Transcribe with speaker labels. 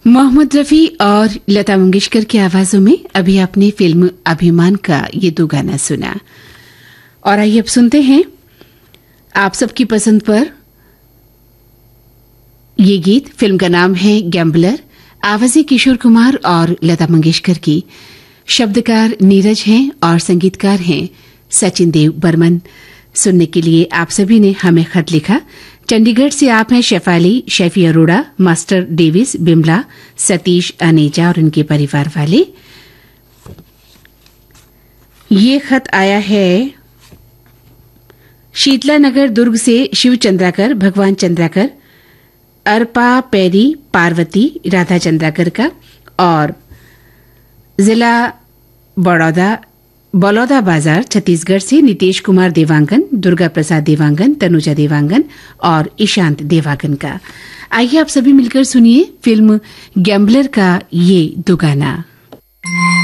Speaker 1: मोहम्मद रफी और लता मंगेशकर की आवाजों में अभी आपने फिल्म अभिमान का ये दो गाना सुना। और आइए अब सुनते हैं आप सबकी पसंद पर ये गीत। फिल्म का नाम है गैम्बलर। आवाजें किशोर कुमार और लता मंगेशकर की। शब्दकार नीरज हैं और संगीतकार हैं सचिन देव बर्मन। सुनने के लिए आप सभी ने हमें खत लिखा। चंडीगढ़ से आप हैं शेफाली, शेफी अरोड़ा, मास्टर डेविस, बिमला, सतीश, अनेजा और उनके परिवार वाले। ये खत आया है शीतला नगर दुर्ग से शिव चंद्राकर, भगवान चंद्राकर, अर्पा, पैरी, पार्वती, राधा चंद्राकर का और जिला बलौदा बाजार छत्तीसगढ़ से नितेश कुमार देवांगन, दुर्गा प्रसाद देवांगन, तनुजा देवांगन और ईशांत देवांगन का। आइए आप सभी मिलकर सुनिए फिल्म गैम्बलर का ये दो गाना।